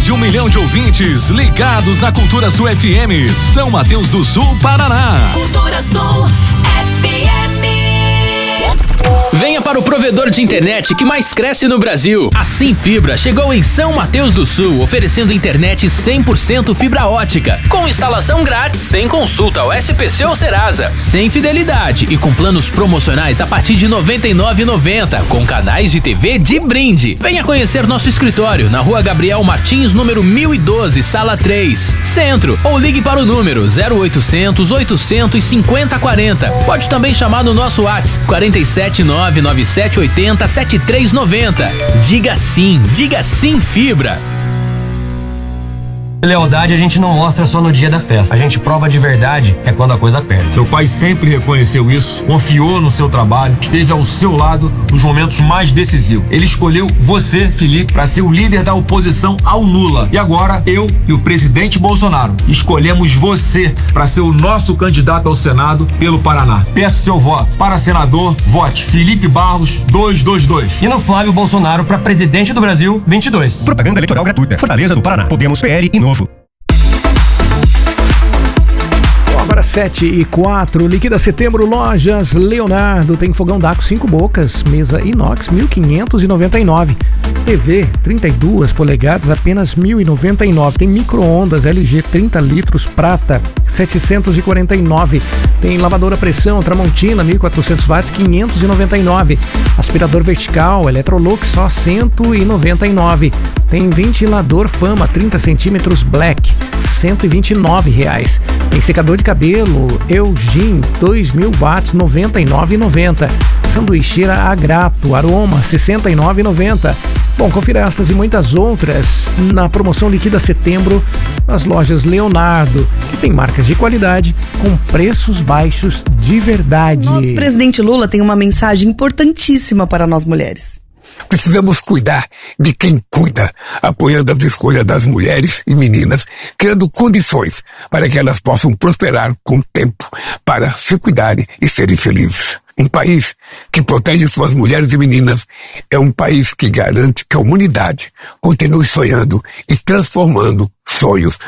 de 1 milhão de ouvintes ligados na Cultura Sul FM. São Mateus do Sul, Paraná. Cultura Sul FM. Venha para o provedor de internet que mais cresce no Brasil. A Sim Fibra chegou em São Mateus do Sul, oferecendo internet 100% fibra ótica, com instalação grátis, sem consulta ao SPC ou Serasa, sem fidelidade e com planos promocionais a partir de R$ 99,90, com canais de TV de brinde. Venha conhecer nosso escritório na Rua Gabriel Martins, número 1012, sala 3, Centro, ou ligue para o número 0800 800 5040. Pode também chamar no nosso WhatsApp 47997807390. Diga sim Fibra. Lealdade a gente não mostra só no dia da festa. A gente prova de verdade é quando a coisa aperta. Meu pai sempre reconheceu isso, confiou no seu trabalho, esteve ao seu lado nos momentos mais decisivos. Ele escolheu você, Felipe, para ser o líder da oposição ao Lula. E agora, eu e o presidente Bolsonaro escolhemos você para ser o nosso candidato ao Senado pelo Paraná. Peço seu voto. Para senador, vote Felipe Barros 222. E no Flávio Bolsonaro para presidente do Brasil 22. Propaganda eleitoral gratuita. Fortaleza do Paraná. Podemos, PL e Novo. Agora 7h04, liquida setembro, Lojas Leonardo, tem fogão Daco 5 bocas, mesa inox 1.599, TV 32 polegadas apenas 1.099, tem micro-ondas LG 30 litros prata 749, tem lavadora pressão Tramontina 1.400 watts 599, aspirador vertical Electrolux só 199, tem ventilador Fama 30 centímetros Black R$129, tem secador de cabelo Eugene 2.000 watts 99,90, sanduicheira Agrato Aroma R$69,90. Bom, confira estas e muitas outras na promoção Liquida Setembro nas Lojas Leonardo, que tem marcas de qualidade com preços baixos de verdade. Nosso presidente Lula tem uma mensagem importantíssima para nós mulheres. Precisamos cuidar de quem cuida, apoiando as escolhas das mulheres e meninas, criando condições para que elas possam prosperar com o tempo, para se cuidarem e serem felizes. Um país que protege suas mulheres e meninas é um país que garante que a humanidade continue sonhando e transformando sonhos